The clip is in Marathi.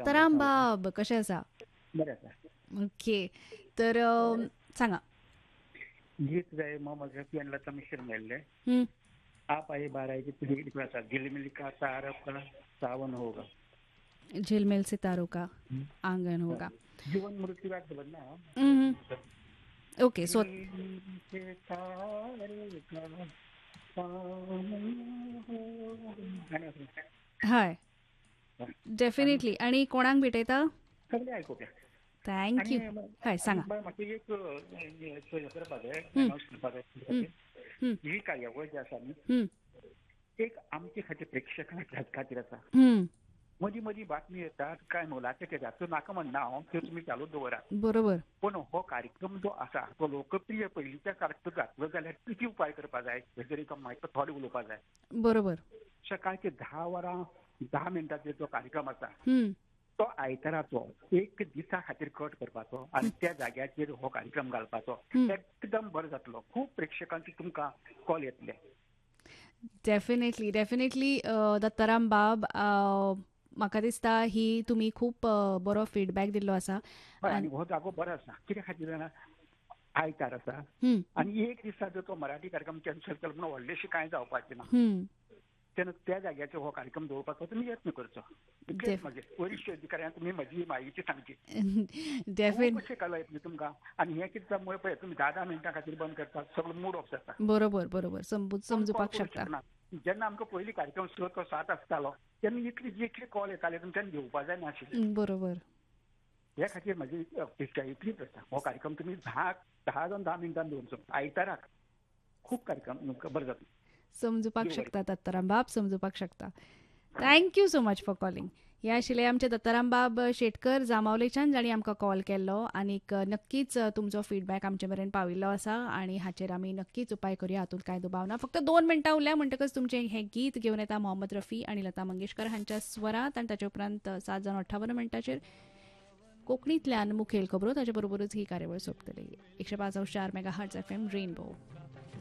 दत्ताराम बाब कशे आसा? बरें आसा. ओके. तर सांगा. गीत जाय मोहम्मद रफी आणि लता मंगेशकर गायल्ले. हं. आप आई बाराई की पिढी आसा. झिलमिल का तारा का सावन होगा. झिलमिल सितारों का आंगन होगा. जीवन मृत्यू वाद बोलत ना. हं. ओके. सो झिलमिल के तारे का सावन होगा. गाणं असं. हय. आणि डेफिनेटली. आणि कोणाक भेटयता? सगळे ऐकूया. थँक आणि यू. हय सांगा. म्हाका एक हे करपाक जाय, हं. अनाउन्स करपाक हं. जाय. हं. ही कार्यावळ जी आसा न्ही, हं. एक आमचे खातीर प्रेक्षकांच्या खातीर आसा. हं. मदीं मदीं बातमी येतात काय मोलाचे येतात. तो नाका म्हणना हांव, त्यो तुमी चालू दवरात. बरोबर. पण हो कार्यक्रम जो आसा तो लोकप्रिय पयलींच्या काळात जातलो जाल्यार किती उपाय करपाक जाय हेजेर एक म्हाका थोडें उलोवपाक जाय. बरोबर. सकाळचे 10 वरां 10 मिनटांचेर जो कार्यक्रम आसा हं. तो आयताराचो एक दिसा खातीर कट करपाचो आनी त्या जाग्याचेर हो कार्यक्रम घालपाचो. हं. एकदम बरो जातलो. खूब प्रेक्षकांचे तुमकां कॉल येतले. Definitely, definitely. दत्ताराम बाब, म्हाका दिसता ही तुमी खूब बरो फीडबॅक दिल्लो आसा. हय आनी हो जागो बरो आसा. कित्या खातीर जाणा आयतार आसा हं. आनी एक दिसा जर तो मराठी कार्यक्रम कॅन्सल केलो म्हणून व्हडलेशें कांय जावपाचें ना. हं. तेन्ना त्या जाग्याचेर हो कार्यक्रम दवरपाचो तुमी यत्न करचो. इतलेंच म्हाजें. वरिश्ठ अधिकाऱ्यांक तुमी म्हजी म्हायती सांगची. खूब डेफिन अशें कालो येतले तुमकां. आनी हें कितें जाता पळय तुमी 10 मिनटां खातीर बंद करतात सगळो मूड ऑफ जाता. बरोबर, बरोबर. कोण कॉल समजुपाक करूंक शकता. शकना. जेन्ना आमकां पयलीं कार्यक्रम सुरू तो 7 आसतालो तेन्ना इतले कॉल येताले तुमच्यान घेवपा जाय नाशिल्ले. बरोबर. ह्या खातीर म्हाजी अपेक्षा इतलीच आसा. हो कार्यक्रम तुमी 10 जावन 10 मिनटां दवरचो. आयताराक खूब कार्यक्रम बरो जातलो. समजुपाक देव बरें शकता दत्ताराम बाब, समजुपाक शकता. Thank you so much for calling. हे आशिल्ले आमचे दत्ताराम बाब शेटकर जामावलेच्यान, जाणी आमकां कॉल केल्लो. आनीक नक्कीच तुमचो फीडबॅक आमचे मेरेन पाविल्लो आसा आनी हाचेर आमी नक्कीच उपाय करुया, हातूंत कांय दुबाव ना. फक्त 2 मिनटां उरल्या म्हणटकच तुमचें हें गीत घेवन येता मोहम्मद रफी आनी लता मंगेशकर हांच्या स्वरांत. आनी ताचे उपरांत 7:58 मिनटाचेर कोंकणींतल्यान मुखेल खबरो. ताचे बरोबरच ही कार्यावळ सोंपतली. 105.4 मेगाहर्ट्ज FM रेनबो.